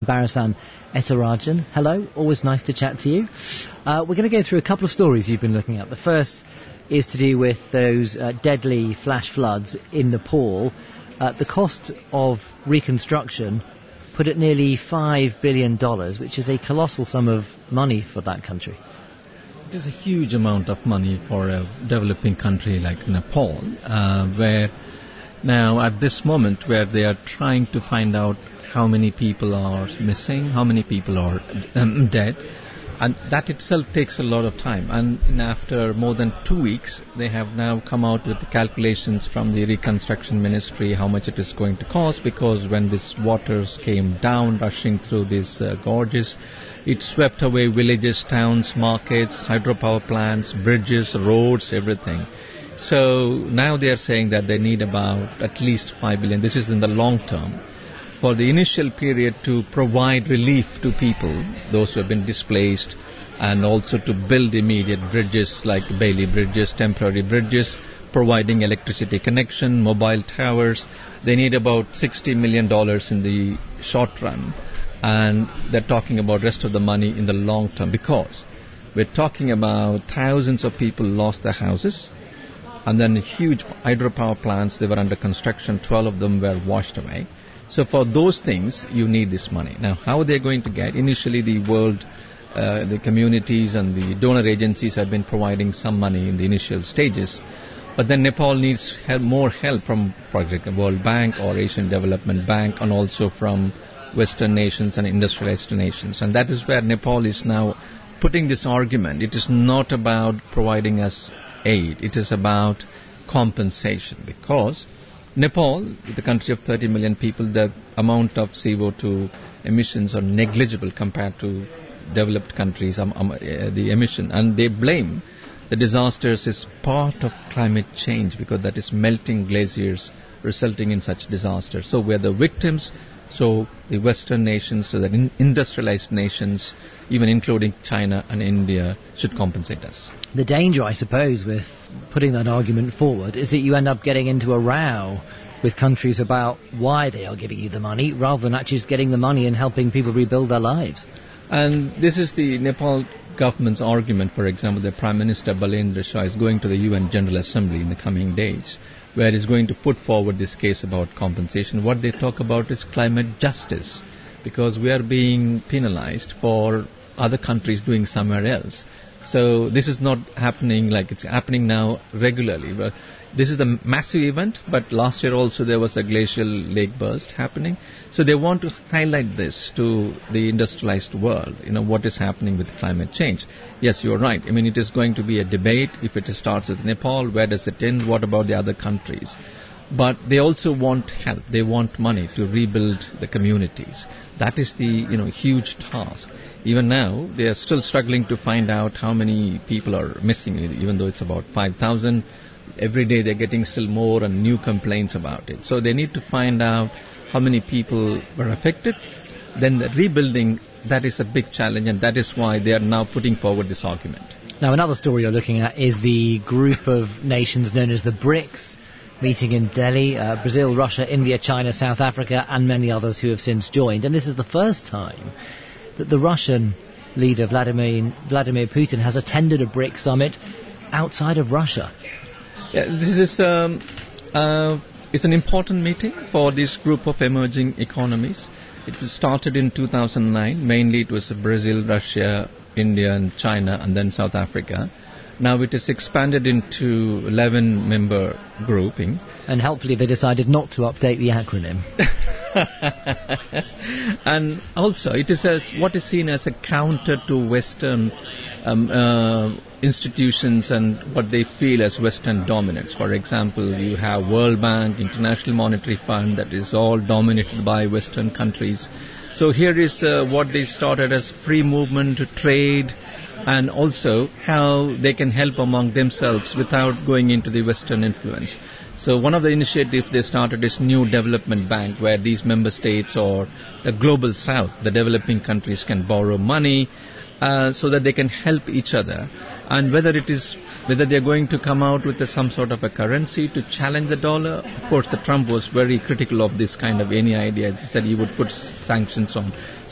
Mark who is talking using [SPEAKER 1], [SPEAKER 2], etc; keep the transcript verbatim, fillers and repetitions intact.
[SPEAKER 1] Barasan Ethirajan. Hello, always nice to chat to you. Uh, we're going to go through a couple of stories you've been looking at. The first is to do with those uh, deadly flash floods in Nepal. Uh, the cost of reconstruction put at nearly five billion dollars, which is a colossal sum of money for that country.
[SPEAKER 2] It is a huge amount of money for a developing country like Nepal, uh, where now at this moment where they are trying to find out how many people are missing, how many people are um, dead, and that itself takes a lot of time. And after more than two weeks, they have now come out with the calculations from the Reconstruction Ministry, how much it is going to cost, because when these waters came down, rushing through these uh, gorges, it swept away villages, towns, markets, hydropower plants, bridges, roads, everything. So now they are saying that they need about at least five billion. This is in the long term. For the initial period to provide relief to people, those who have been displaced, and also to build immediate bridges like Bailey bridges, temporary bridges, providing electricity connection, mobile towers. They need about sixty million dollars in the short run, and they're talking about rest of the money in the long term, because we're talking about thousands of people lost their houses, and then huge hydropower plants, they were under construction, twelve of them were washed away. So for those things, you need this money. Now, how they're going to get? Initially, the world, uh, the communities and the donor agencies have been providing some money in the initial stages. But then Nepal needs help, more help from, for example, World Bank or Asian Development Bank, and also from Western nations and industrialized nations. And that is where Nepal is now putting this argument. It is not about providing us aid. It is about compensation, because Nepal, the country of thirty million people, the amount of C O two emissions are negligible compared to developed countries, um, um, uh, the emission. And they blame the disasters as part of climate change, because that is melting glaciers resulting in such disasters. So we're the victims. So the Western nations, so the in industrialized nations, even including China and India, should compensate us.
[SPEAKER 1] The danger, I suppose, with putting that argument forward is that you end up getting into a row with countries about why they are giving you the money, rather than actually just getting the money and helping people rebuild their lives.
[SPEAKER 2] And this is the Nepal government's argument. For example, the Prime Minister Balendra Shah is going to the U N General Assembly in the coming days, where he's going to put forward this case about compensation. What they talk about is climate justice, because we are being penalized for other countries doing somewhere else. So this is not happening like it's happening now regularly. But this is a massive event, but last year also there was a glacial lake burst happening. So they want to highlight this to the industrialized world, you know, what is happening with climate change. Yes, you're right. I mean, it is going to be a debate. If it starts with Nepal, where does it end? What about the other countries? But they also want help. They want money to rebuild the communities. That is the, you know, huge task. Even now, they are still struggling to find out how many people are missing, even though it's about five thousand. Every day they're getting still more and new complaints about it. So they need to find out how many people were affected. Then the rebuilding, that is a big challenge, and that is why they are now putting forward this argument.
[SPEAKER 1] Now, another story you're looking at is the group of nations known as the BRICS, meeting in Delhi, uh, Brazil, Russia, India, China, South Africa, and many others who have since joined. And this is the first time that the Russian leader, Vladimir, Vladimir Putin, has attended a BRICS summit outside of Russia.
[SPEAKER 2] Yeah, this is um, uh, it's an important meeting for this group of emerging economies. It was started in two thousand nine. Mainly it was Brazil, Russia, India, and China, and then South Africa. Now it is expanded into eleven member grouping.
[SPEAKER 1] And helpfully they decided not to update the acronym.
[SPEAKER 2] And also it is as what is seen as a counter to Western um, uh, institutions and what they feel as Western dominance. For example, you have World Bank, International Monetary Fund, that is all dominated by Western countries. So here is uh, what they started as free movement, trade, and also how they can help among themselves without going into the Western influence. So one of the initiatives they started is New Development Bank, where these member states or the global south, the developing countries, can borrow money uh, so that they can help each other. And whether it is whether they're going to come out with a, some sort of a currency to challenge the dollar. Of course, the Trump was very critical of this kind of any idea. He said he would put sanctions on